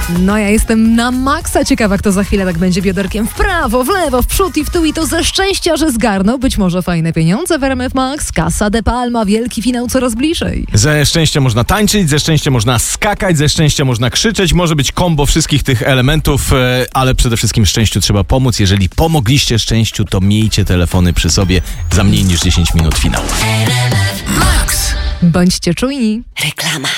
No ja jestem na maksa ciekawa, kto za chwilę tak będzie bioderkiem w prawo, w lewo, w przód i w tył i to ze szczęścia, że zgarnął być może fajne pieniądze w RMF Max. Casa de Palma, wielki finał coraz bliżej. Ze szczęścia można tańczyć, ze szczęścia można skakać, ze szczęścia można krzyczeć, może być kombo wszystkich tych elementów, ale przede wszystkim szczęściu trzeba pomóc. Jeżeli pomogliście szczęściu, to miejcie telefony przy sobie za mniej niż 10 minut finału. Bądźcie czujni. Reklama.